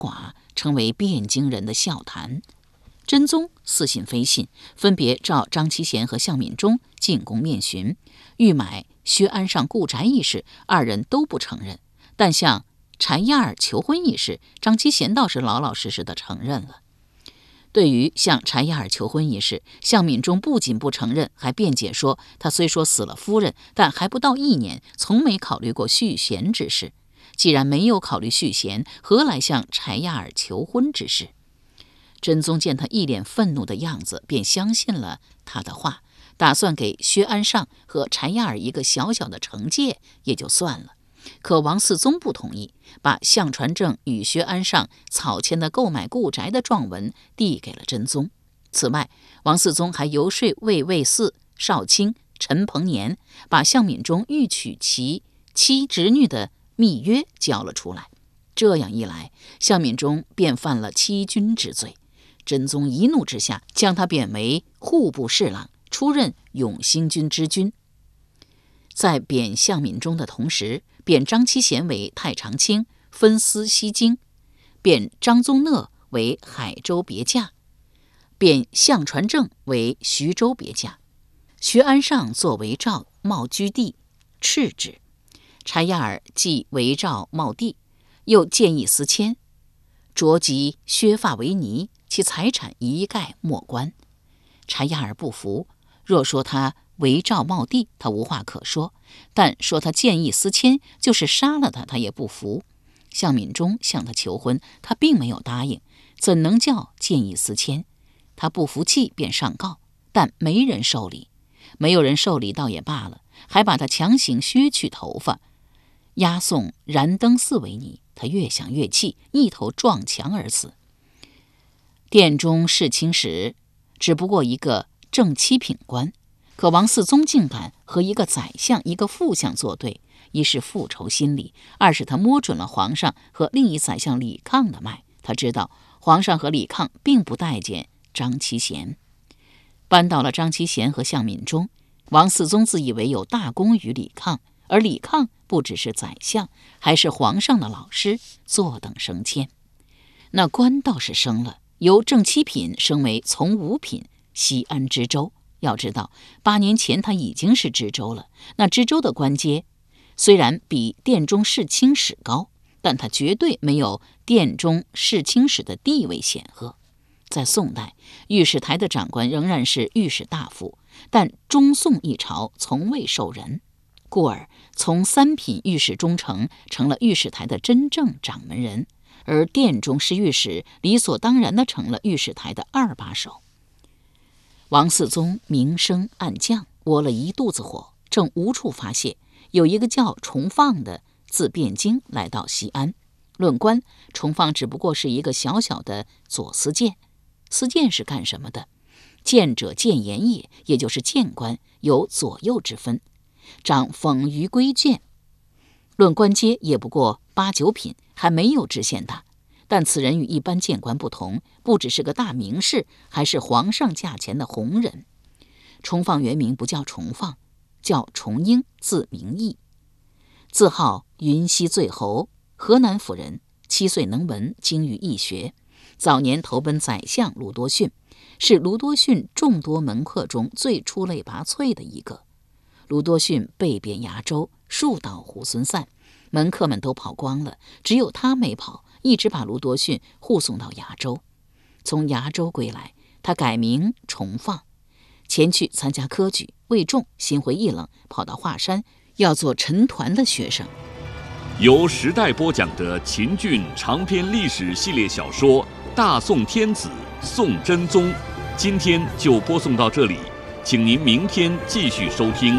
寡，成为汴京人的笑谈。真宗似信非信，分别召张其贤和向敏中进宫面询，欲买薛安上故宅一事，二人都不承认。但向柴亚尔求婚一事，张其贤倒是老老实实的承认了。对于向柴亚尔求婚一事，向敏中不仅不承认，还辩解说，他虽说死了夫人，但还不到1年，从没考虑过续弦之事。既然没有考虑续弦，何来向柴亚尔求婚之事？真宗见他一脸愤怒的样子，便相信了他的话，打算给薛安上和柴亚尔一个小小的惩戒也就算了。可王嗣宗不同意，把向传正与薛安上草签的购买故宅的状文递给了真宗。此外，王嗣宗还游说卫尉司少卿陈鹏年，把向敏中欲娶其妻侄女的密约交了出来。这样一来，向敏中便犯了欺君之罪。真宗一怒之下，将他贬为户部侍郎，出任永兴军之君。在贬向敏中的同时，贬张其贤为太常卿，分司西京；贬张宗讷为海州别驾；贬向传正为徐州别驾。薛安上作为赵茂居地，斥之。柴亚尔既为赵茂帝，又建议司迁，着及削发为尼，其财产一概没关。柴亚尔不服，若说他为赵茂帝，他无话可说；但说他建议司迁，就是杀了他，他也不服。向敏中向他求婚，他并没有答应，怎能叫建议司迁？他不服气，便上告，但没人受理。没有人受理倒也罢了，还把他强行削去头发，押送燃灯寺为尼。他越想越气，一头撞墙而死。殿中侍卿使只不过一个正七品官，可王嗣宗竟敢和一个宰相一个副相作对，一是复仇心理，二是他摸准了皇上和另一宰相李抗的脉。他知道皇上和李抗并不待见张其贤，扳倒了张其贤和向敏中。王嗣宗自以为有大功于李抗，而李抗不只是宰相，还是皇上的老师，坐等升迁。那官倒是升了，由正七品升为从五品，西安知州。要知道8年前他已经是知州了，那知州的官阶虽然比殿中侍卿使高，但他绝对没有殿中侍卿使的地位显赫。在宋代，御史台的长官仍然是御史大夫，但中宋一朝从未授人，故而从3品御史中丞成了御史台的真正掌门人，而殿中侍御史理所当然地成了御史台的2把手。王嗣宗明升暗降，窝了一肚子火，正无处发泄，有一个叫崇放的自汴京来到西安。论官，崇放只不过是一个小小的左司谏。司谏是干什么的？谏者谏言也，也就是谏官，有左右之分，掌讽舆规谏。论官阶也不过8、9品，还没有知县大。但此人与一般谏官不同，不只是个大名士，还是皇上驾前的红人。崇放原名不叫崇放，叫崇英，字明义，自号云溪醉侯，河南府人。7岁能文，精于易学。早年投奔宰相卢多逊，是卢多逊众多门客中最出类拔萃的一个。卢多逊被贬崖州，树倒猢狲散，门客们都跑光了，只有他没跑，一直把卢多逊护送到崖州。从崖州归来，他改名崇放，前去参加科举，未中，心灰意冷，跑到华山，要做陈抟的学生。 由时代播讲的秦俊长篇历史系列小说《大宋天子·宋真宗》，今天就播送到这里，请您明天继续收听。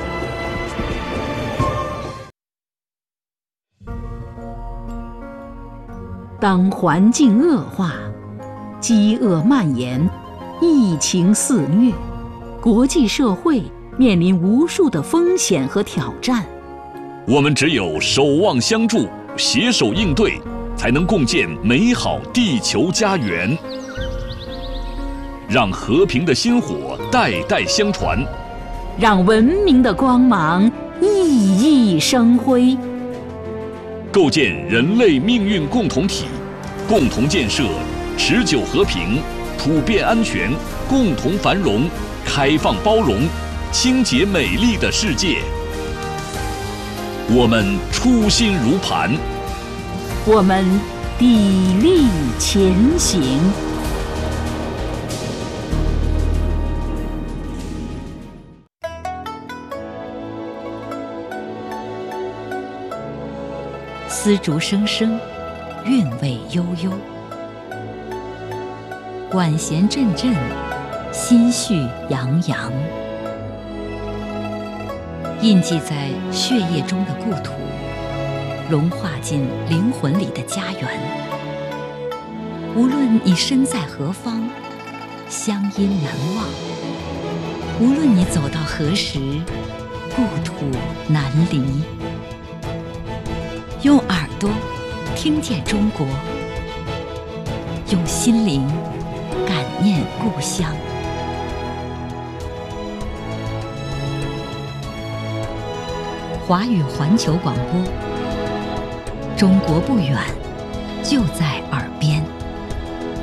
当环境恶化，饥饿蔓延，疫情肆虐，国际社会面临无数的风险和挑战。 我们只有守望相助，携手应对，才能共建美好地球家园。让和平的薪火代代相传， 让文明的光芒熠熠生辉， 构建人类命运共同体， 共同建设持久和平、普遍安全、共同繁荣、开放包容、清洁美丽的世界。我们初心如磐， 我们砥砺前行。丝竹声声，韵味悠悠；管弦阵阵，心绪洋洋。印记在血液中的故土，融化进灵魂里的家园。无论你身在何方，乡音难忘；无论你走到何时，故土难离。用耳朵听见中国，用心灵感念故乡。华语环球广播，中国不远，就在耳边。